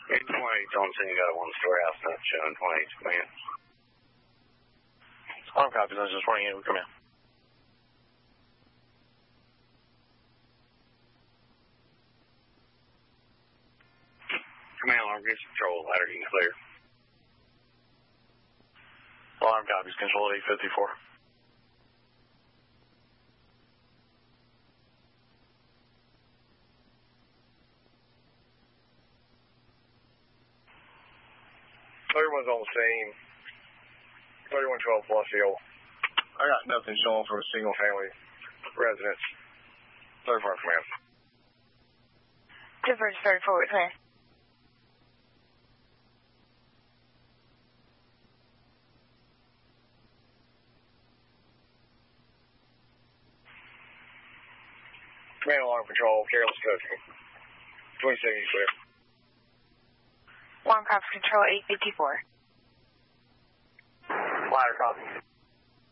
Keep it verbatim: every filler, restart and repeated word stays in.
eight twenty, don't say you got a one-story house that's showing twenty-eight, man. Alarm copies, I was just twenty-eight, we come in. Command alarm, gauge control, ladder getting clear. Alarm copies, control at eight fifty-four. Everyone's on the scene. thirty-one twelve plus hill. I got nothing showing for a single family residence. thirty-four command. Diverge thirty-four, clear. Command alarm control, careless cooking. twenty-seven, clear. Alarm copies, control eight fifty-four. Ladder copy.